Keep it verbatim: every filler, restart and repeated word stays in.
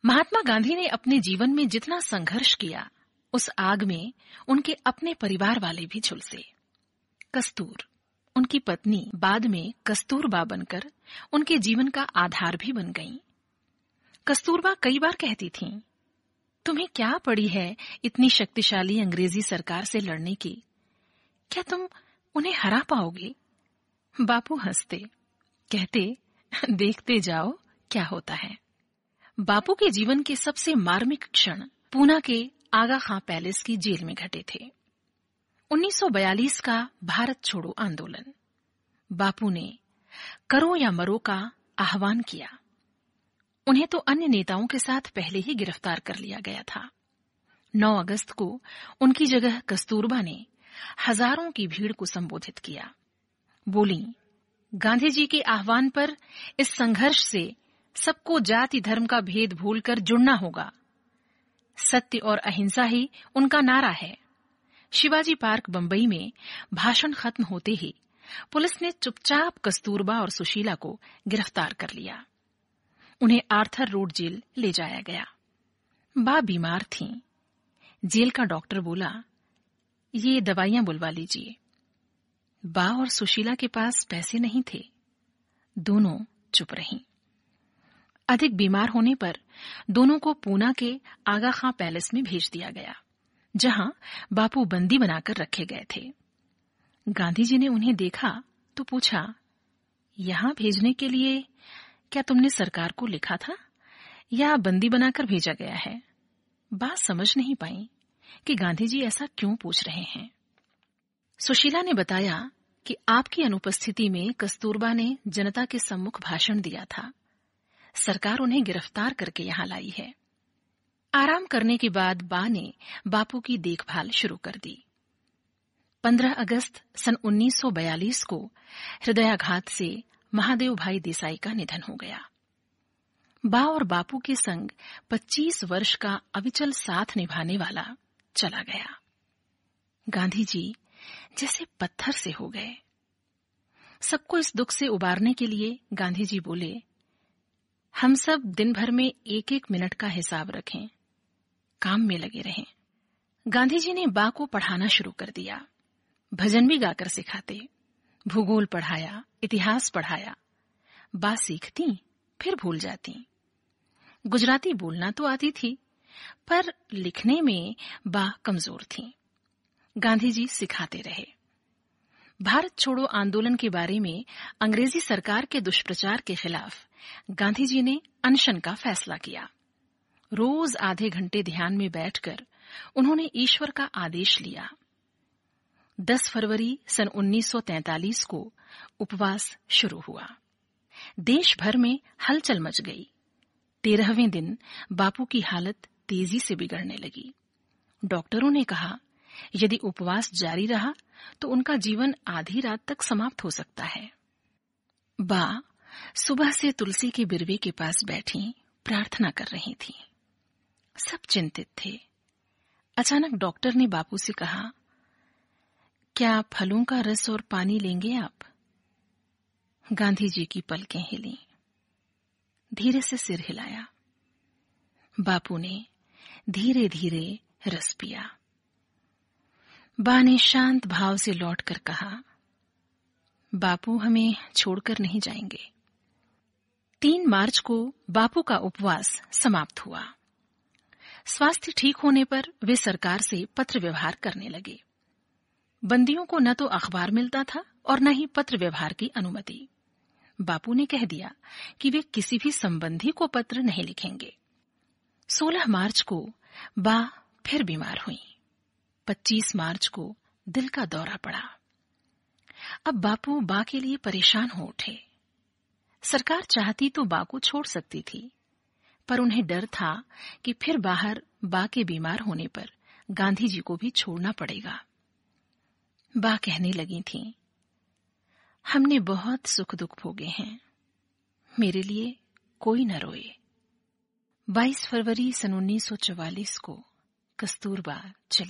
महात्मा गांधी ने अपने जीवन में जितना संघर्ष किया, उस आग में उनके अपने परिवार वाले भी झुलसे। कस्तूर, उनकी पत्नी, बाद में कस्तूरबा बनकर उनके जीवन का आधार भी बन गईं। कस्तूरबा कई बार कहती थीं, तुम्हें क्या पड़ी है इतनी शक्तिशाली अंग्रेजी सरकार से लड़ने की? क्या तुम उन्हें हरा पाओगे? बापू हंसते, कहते, देखते जाओ क्या होता है। बापू के जीवन के सबसे मार्मिक क्षण पूना के आगा खां पैलेस की जेल में घटे थे। उन्नीस सौ बयालीस का भारत छोड़ो आंदोलन। बापू ने करो या मरो का आह्वान किया। उन्हें तो अन्य नेताओं के साथ पहले ही गिरफ्तार कर लिया गया था। नौ अगस्त को उनकी जगह कस्तूरबा ने हजारों की भीड़ को संबोधित किया। बोली, गांधी जी के आह्वान पर इस संघर्ष से सबको जाति धर्म का भेद भूलकर जुड़ना होगा। सत्य और अहिंसा ही उनका नारा है। शिवाजी पार्क बंबई में भाषण खत्म होते ही पुलिस ने चुपचाप कस्तूरबा और सुशीला को गिरफ्तार कर लिया। उन्हें आर्थर रोड जेल ले जाया गया। बा बीमार थीं। जेल का डॉक्टर बोला, ये दवाइयां बुलवा लीजिए। बा और सुशीला के पास पैसे नहीं थे। दोनों चुप रहीं। अधिक बीमार होने पर दोनों को पूना के आगा खां पैलेस में भेज दिया गया, जहां बापू बंदी बनाकर रखे गए थे। गांधी जी ने उन्हें देखा तो पूछा, यहां भेजने के लिए क्या तुमने सरकार को लिखा था या बंदी बनाकर भेजा गया है? बात समझ नहीं पाई कि गांधी जी ऐसा क्यों पूछ रहे हैं। सुशीला ने बताया कि आपकी अनुपस्थिति में कस्तूरबा ने जनता के सम्मुख भाषण दिया था। सरकार उन्हें गिरफ्तार करके यहां लाई है। आराम करने के बाद बा ने बापू की देखभाल शुरू कर दी। पंद्रह अगस्त सन उन्नीस सौ बयालीस को हृदयाघात से महादेव भाई देसाई का निधन हो गया। बा और बापू के संग पच्चीस वर्ष का अविचल साथ निभाने वाला चला गया। गांधी जी जैसे पत्थर से हो गए। सबको इस दुख से उबारने के लिए गांधी जी बोले, हम सब दिन भर में एक एक मिनट का हिसाब रखें, काम में लगे रहें। गांधी जी ने बा को पढ़ाना शुरू कर दिया। भजन भी गाकर सिखाते, भूगोल पढ़ाया, इतिहास पढ़ाया। बा सीखती फिर भूल जाती। गुजराती बोलना तो आती थी, पर लिखने में बा कमजोर थी। गांधी जी सिखाते रहे। भारत छोड़ो आंदोलन के बारे में अंग्रेजी सरकार के दुष्प्रचार के खिलाफ गांधी जी ने अनशन का फैसला किया। रोज आधे घंटे ध्यान में बैठकर उन्होंने ईश्वर का आदेश लिया। दस फरवरी सन उन्नीस सौ तैंतालीस को उपवास शुरू हुआ। देश भर में हलचल मच गई। तेरहवें दिन बापू की हालत तेजी से बिगड़ने लगी। डॉक्टरों ने कहा, यदि उपवास जारी रहा तो उनका जीवन आधी रात तक समाप्त हो सकता है। बा सुबह से तुलसी के बिरवे के पास बैठी प्रार्थना कर रही थी। सब चिंतित थे। अचानक डॉक्टर ने बापू से कहा, क्या फलों का रस और पानी लेंगे आप? गांधी जी की पलकें हिली। धीरे से सिर हिलाया। बापू ने धीरे धीरे रस पिया। बा ने शांत भाव से लौटकर कहा, बापू हमें छोड़कर नहीं जाएंगे। तीन मार्च को बापू का उपवास समाप्त हुआ। स्वास्थ्य ठीक होने पर वे सरकार से पत्र व्यवहार करने लगे। बंदियों को न तो अखबार मिलता था और न ही पत्र व्यवहार की अनुमति। बापू ने कह दिया कि वे किसी भी संबंधी को पत्र नहीं लिखेंगे। सोलह मार्च को बा फिर बीमार हुई। पच्चीस मार्च को दिल का दौरा पड़ा। अब बापू बा के लिए परेशान हो उठे। सरकार चाहती तो बा को छोड़ सकती थी, पर उन्हें डर था कि फिर बाहर बा के बीमार होने पर गांधी जी को भी छोड़ना पड़ेगा। बा कहने लगी थीं, हमने बहुत सुख दुख भोगे हैं, मेरे लिए कोई न रोए। बाईस फरवरी सन उन्नीस सौ चौवालीस को कस्तूरबा चली